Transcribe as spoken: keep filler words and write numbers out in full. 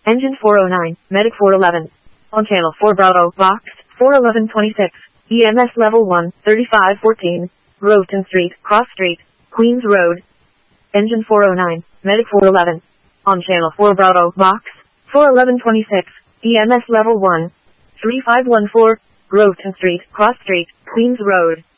Engine four oh nine, Medic four eleven. On channel four Bravo, Box, four eleven twenty-six. E M S level one, thirty-five fourteen. Groveton Street, Cross Street, Queens Road. Engine four oh nine, Medic four eleven. On channel four Bravo, Box, four eleven twenty-six. E M S level one, three five one four. Groveton Street, Cross Street, Queens Road.